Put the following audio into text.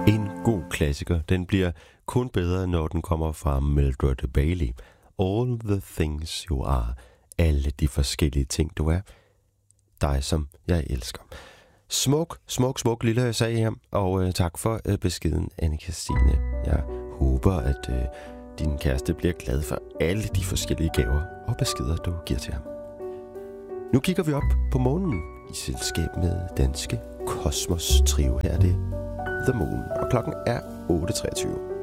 En god klassiker, den bliver kun bedre, når den kommer fra Mildred Bailey. All the things you are. Alle de forskellige ting, du er. Dig, som jeg elsker. Smuk lille sag her, og tak for beskeden, Anne-Kristine. Jeg håber, at din kæreste bliver glad for alle de forskellige gaver og beskeder, du giver til ham. Nu kigger vi op på månen i selskab med Danske Kosmos Trio. Her er det The Moon, og klokken er 8.23.